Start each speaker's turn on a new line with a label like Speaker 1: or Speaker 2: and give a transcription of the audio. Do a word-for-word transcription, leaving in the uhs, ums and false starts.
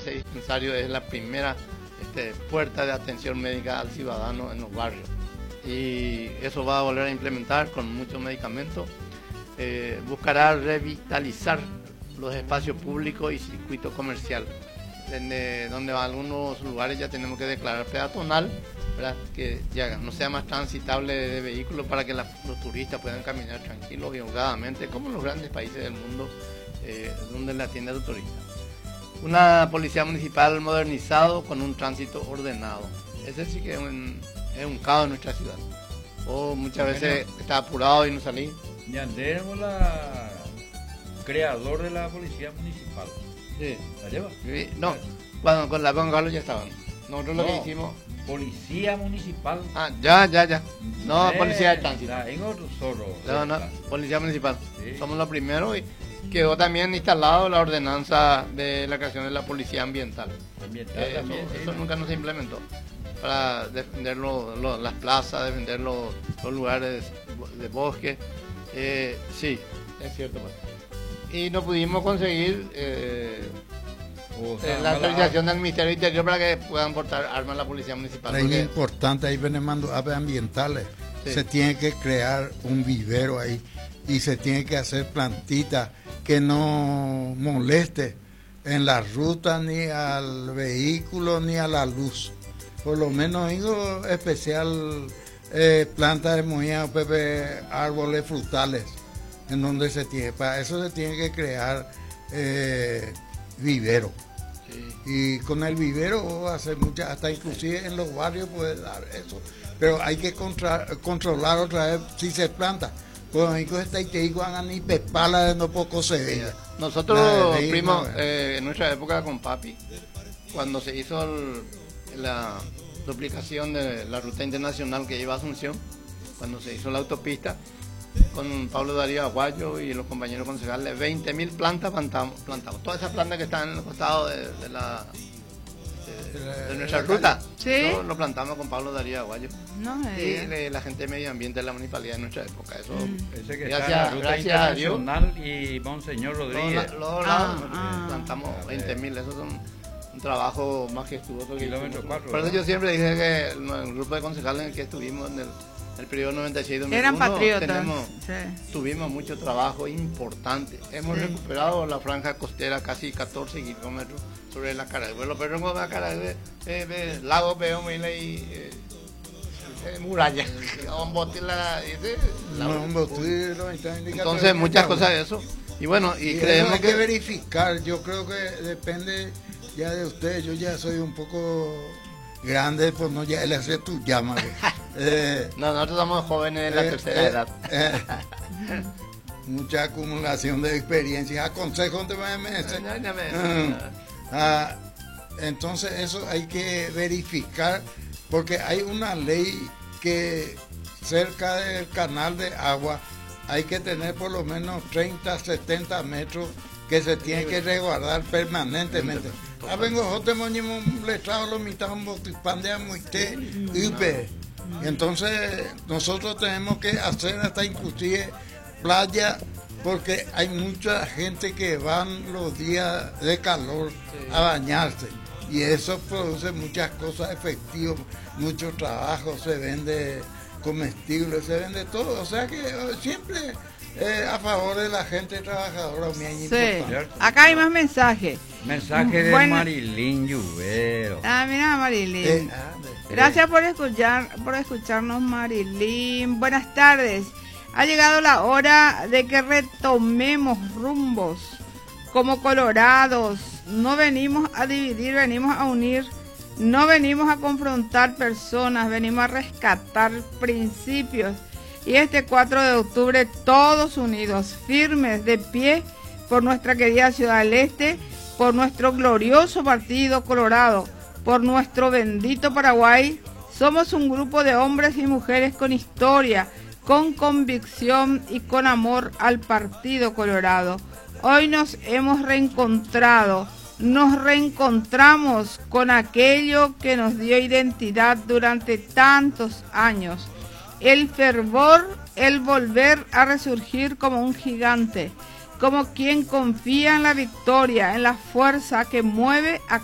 Speaker 1: ese dispensario es la primera este, puerta de atención médica al ciudadano en los barrios. Y eso va a volver a implementar con muchos medicamentos. Eh, buscará revitalizar los espacios públicos y circuito comercial, donde, donde en algunos lugares ya tenemos que declarar peatonal, ¿verdad? Que ya no sea más transitable de vehículos para que la, los turistas puedan caminar tranquilos y holgadamente, como en los grandes países del mundo eh, donde la atiende a los turistas. Una policía municipal modernizado con un tránsito ordenado. Ese sí que es un, es un caos en nuestra ciudad. O muchas veces está apurado y no salí.
Speaker 2: Ya tenemos la creador de la policía municipal.
Speaker 1: Sí.
Speaker 2: ¿La lleva?
Speaker 1: Sí. No, cuando con la con Carlos ya estaban. Nosotros
Speaker 2: No,
Speaker 1: lo que hicimos.
Speaker 2: Policía municipal.
Speaker 1: Ah, ya, ya, ya. No,
Speaker 2: Eh,
Speaker 1: policía de tránsito.
Speaker 2: la- En otro solo.
Speaker 1: No, no, policía municipal.
Speaker 2: Sí.
Speaker 1: Somos los primeros y quedó también instalado la ordenanza de la creación de la policía ambiental.
Speaker 2: Ambiental
Speaker 1: Eh,
Speaker 2: también,
Speaker 1: eso,
Speaker 2: sí.
Speaker 1: eso nunca nos implementó. Para defender lo- lo- las plazas, defender lo- los lugares de bosque. Eh, sí, es cierto. Pues. Y no pudimos conseguir eh,
Speaker 2: O
Speaker 1: eh,
Speaker 2: sea,
Speaker 1: la
Speaker 2: mala-
Speaker 1: autorización del Ministerio del Interior para que puedan portar armas a la policía municipal.
Speaker 3: Es
Speaker 1: porque-
Speaker 3: importante, ahí vienen mando ambientales.
Speaker 1: Sí.
Speaker 3: Se tiene que crear un vivero ahí y se tiene que hacer plantitas que no moleste en la ruta ni al vehículo ni a la luz. Por lo menos algo especial, eh, plantas de moña, pepe, árboles frutales, en donde se tiene, para eso se tiene que crear eh, vivero.
Speaker 1: Sí.
Speaker 3: Y con el vivero va a hacer muchas, hasta inclusive en los barrios puede dar eso. Pero hay que contra, controlar otra vez si se planta. Pues ahí con esta y te digo, hagan ni pepala de no poco se veía.
Speaker 1: Nosotros,
Speaker 3: La de-
Speaker 1: primo,
Speaker 3: no,
Speaker 1: eh, en nuestra época con papi, cuando se hizo el- la duplicación de la ruta internacional que iba a Asunción, cuando se hizo la autopista, con Pablo Darío Aguayo y los compañeros concejales, veinte mil plantas plantamos, plantamos. Todas esas plantas que están en el costado de, de la de, de nuestra ruta,
Speaker 4: Sí.
Speaker 1: lo, lo plantamos con Pablo Darío Aguayo.
Speaker 4: No me
Speaker 1: Y
Speaker 4: digas.
Speaker 1: de la gente de medio ambiente de la municipalidad de nuestra época. Eso,
Speaker 2: Ese que
Speaker 1: gracias,
Speaker 2: está en la ruta
Speaker 1: gracias a Dios.
Speaker 2: internacional y Monseñor
Speaker 1: Los,
Speaker 2: Rodríguez.
Speaker 1: la- los
Speaker 4: Ah,
Speaker 1: lados
Speaker 4: ah.
Speaker 1: plantamos
Speaker 2: A ver.
Speaker 1: veinte mil, eso es un, un trabajo majestuoso. que
Speaker 2: Kilómetro
Speaker 1: hicimos.
Speaker 2: cuatro,
Speaker 1: Por eso
Speaker 2: ¿verdad?
Speaker 1: yo siempre dije que el, el grupo de concejales en el que estuvimos en el, el periodo noventa y seis dos mil uno,
Speaker 4: Eran patriotas.
Speaker 1: tenemos,
Speaker 4: Sí.
Speaker 1: tuvimos mucho trabajo importante. Hemos
Speaker 4: Sí.
Speaker 1: recuperado la franja costera casi catorce kilómetros sobre la Caragüe. Los perros con la Caragüe, eh, eh, lago, veo, mira, y eh, eh, muralla. Un bote la- ese, la-
Speaker 3: No, un botero, ahí está indicado,
Speaker 1: Entonces,
Speaker 3: pero
Speaker 1: muchas
Speaker 3: no.
Speaker 1: cosas de eso. Y bueno, y,
Speaker 3: Y eso
Speaker 1: creemos
Speaker 3: hay que
Speaker 1: que...
Speaker 3: verificar. Yo creo que depende ya de usted. Yo ya soy un poco grande, pues no, ya él hace tu llama. eh,
Speaker 1: No, nosotros somos jóvenes de la
Speaker 3: eh,
Speaker 1: tercera
Speaker 3: eh,
Speaker 1: edad.
Speaker 3: eh, mucha acumulación de experiencias. Aconsejo te voy a meter.
Speaker 1: Ya, ya me-
Speaker 3: Mm. Ah, entonces eso hay que verificar porque hay una ley que cerca del canal de agua hay que tener por lo menos treinta, setenta metros que se tiene que resguardar permanentemente. Ah, vengo, jote moñimo, le trajo lo mitad un botipandea muy te, upe. Entonces nosotros tenemos que hacer hasta inclusive playa porque hay mucha gente que van los días de calor a bañarse y eso produce muchas cosas efectivas, mucho trabajo, se vende comestibles, se vende todo, o sea que eh, siempre eh, a favor de la gente trabajadora, muy importante.
Speaker 2: ¿Cierto?
Speaker 4: Acá hay más mensajes.
Speaker 2: Mensaje de
Speaker 4: Bueno.
Speaker 2: Marilyn Lluvero.
Speaker 4: Ah, mira, Marilyn.
Speaker 3: Eh,
Speaker 4: Gracias por escuchar, por escucharnos, Marilyn. Buenas tardes. Ha llegado la hora de que retomemos rumbos como colorados. No venimos a dividir, venimos a unir. No venimos a confrontar personas, venimos a rescatar principios. Y este cuatro de octubre todos unidos, firmes, de pie, por nuestra querida Ciudad del Este, por nuestro glorioso Partido Colorado, por nuestro bendito Paraguay. Somos un grupo de hombres y mujeres con historia, con convicción y con amor al Partido Colorado. Hoy nos hemos reencontrado, nos reencontramos con aquello que nos dio identidad durante tantos años. El fervor, el volver a resurgir como un gigante, como quien confía en la victoria, en la fuerza que mueve a